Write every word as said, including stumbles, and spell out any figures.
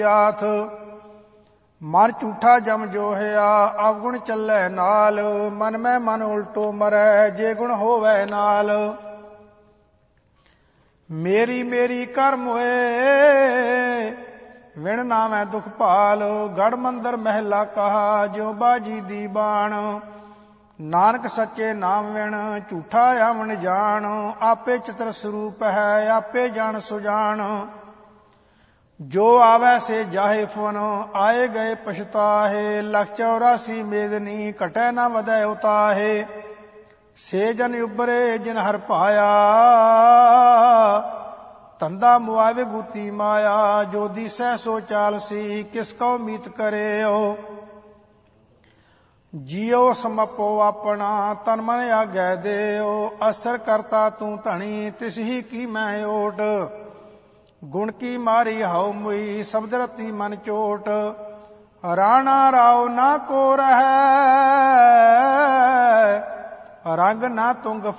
ਆਥ ਮਨ ਝੂਠਾ ਜਮ ਜੋਹਿਆ ਅਵਗੁਣ ਚੱਲੈ ਨਾਲ ਮਨ ਮੈਂ ਮਨ ਉਲਟੋ ਮਰੈ ਜੇ ਗੁਣ ਹੋਵੈ ਨਾਲ ਮੇਰੀ ਮੇਰੀ ਕਰਮ ਹੋਏ ਵਿਣ ਨਾਮੈ ਦੁਖ ਭਾਲ ਗੜ ਮੰਦਰ ਮਹਿਲਾ ਕਹਾ ਜੋ ਬਾਜੀ ਦੀ ਬਾਣ ਨਾਨਕ ਸੱਚੇ ਨਾਮ ਵਿਣ ਝੂਠਾ ਆਵਣ ਜਾਣ ਆਪੇ ਚਤਰ ਸਰੂਪ ਹੈ ਆਪੇ ਜਾਣ ਸੁਜਾਨ ਜੋ ਆਵੈ ਸੇ ਜਾਹੇ ਫੁਨ ਆਏ ਗਏ ਪਛਤਾਹੇ ਲੱਖ ਚੌਰਾਸੀ ਮੇਦਨੀ ਘਟੈ ਨਾ ਵਧੈ ਉਤਾਹੇ ਸੇ ਜਨ ਉਬਰੇ ਜਿਨ ਹਰ ਪਾਇਆ ਧੰਦਾ ਮੁਆਵੇ ਗੂਤੀ ਮਾਇਆ ਜੋ ਦੀਸੈ ਸੋ ਚਾਲਸੀ ਕਿਸ ਕਉ ਮੀਤ ਕਰਿਓ ਜੀਉ ਸਮਪੋ ਆਪਣਾ ਤਨ ਮਨ ਆਗੈ ਦੇਉ ਅਸਰ ਕਰਤਾ ਤੂੰ ਧਣੀ ਤਿਸ ਹੀ ਕੀ ਮੈਂ ਓਟ ਗੁਣ ਕੀ ਮਾਰੀ ਹਉ ਮੁਈ ਸ਼ਬਦ ਰਤੀ ਮਨ ਚੋਟ ਰਾਣਾ ਰਾਉ ਨਾ ਕੋ ਰਹੈ ਰੰਗ ਨਾ ਤੁੰਗ